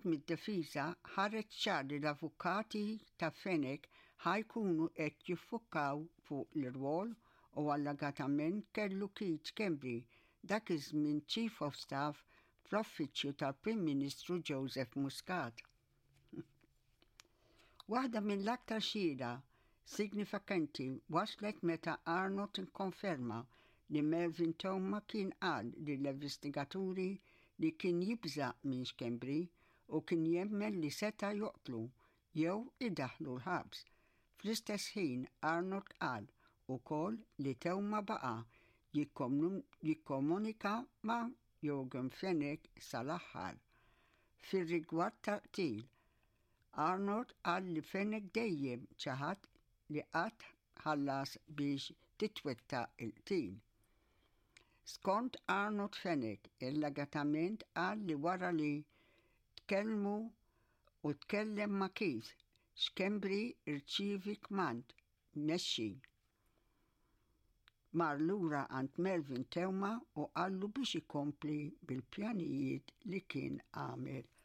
mid-defiża ħareġ ċar li l-avukati ta' Fenech ħajkunu qed jiffukkaw fuq l-irwol u allagatament kellu Keith Schembri dak iż-żmien Chief of Staff fl-Uffiċċju tal-Prim Ministru Joseph Muscat. Waħda mill-aktar xhieda sinifikanti waslet meta Arnott ikkonferma li Melvin Toma kien qal lill-investigaturi li kien jibża' minn Schembri u kien jemmen li seta' joqtlu jew idaħħlu l-ħabs. Fl-istess ħin Arnott qal ukoll li Toma baqa' jikkomunika ma' Jürgen Fenech sal-aħħar. Fir-rigward ta' qtil, Arnott qal li Fenech dejjem ċaħad li qatt ħallas biex titwettaq il-qtil. Skont Arnott Fenech, allagatament qal li wara li tkellem ma' Keith, Schembri irċievi kmand mexxi mar lura għand Melvin Toma u qallu biex ikompli bil-pjanijiet li kien għamel